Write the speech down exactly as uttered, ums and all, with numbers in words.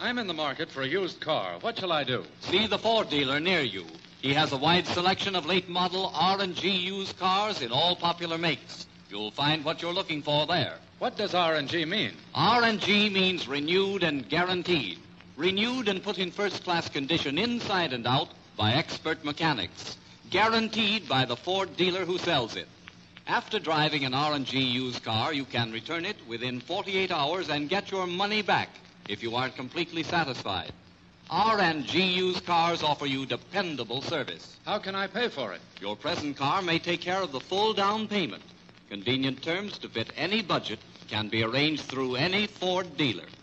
I'm in the market for a used car. What shall I do? See the Ford dealer near you. He has a wide selection of late model R and G used cars in all popular makes. You'll find what you're looking for there. What does R and G mean? R and G means renewed and guaranteed. Renewed and put in first-class condition inside and out by expert mechanics. Guaranteed by the Ford dealer who sells it. After driving an R and G used car, you can return it within forty-eight hours and get your money back if you aren't completely satisfied. R and G used cars offer you dependable service. How can I pay for it? Your present car may take care of the full down payment. Convenient terms to fit any budget can be arranged through any Ford dealer.